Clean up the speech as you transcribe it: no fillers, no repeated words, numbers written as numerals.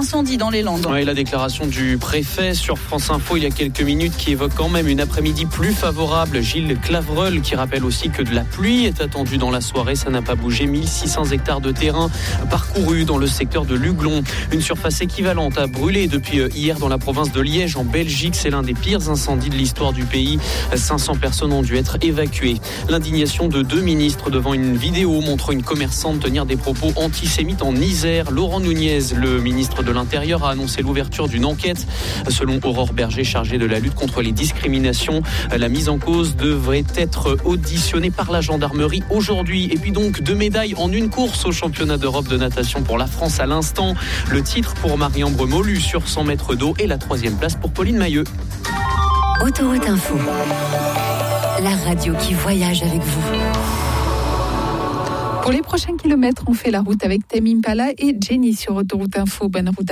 incendie dans les Landes. Ouais, la déclaration du préfet sur France Info il y a quelques minutes qui évoque quand même une après-midi plus favorable. Gilles Clavreul qui rappelle aussi que de la pluie est attendue dans la soirée. Ça n'a pas bougé. 1600 hectares de terrain parcourus dans le secteur de Luglon. Une surface équivalente a brûlé depuis hier dans la province de Liège en Belgique. C'est l'un des pires incendies de l'histoire du pays. 500 personnes ont dû être évacuées. L'indignation de 2 ministres devant une vidéo montre une commerçante tenir des propos antisémites en Isère. Laurent Nunez, le ministre de l'Intérieur, a annoncé l'ouverture d'une enquête. Selon Aurore Berger, chargée de la lutte contre les discriminations, la mise en cause devrait être auditionnée par la gendarmerie aujourd'hui. Et puis donc 2 médailles en une course au championnat d'Europe de natation pour la France à l'instant. Le titre pour Marie-Ambre Molu sur 100 mètres d'eau et la 3e place pour Pauline Mailleux. Autoroute Info, la radio qui voyage avec vous. Pour les prochains kilomètres, on fait la route avec Tame Impala et Jenny sur Autoroute Info. Bonne route.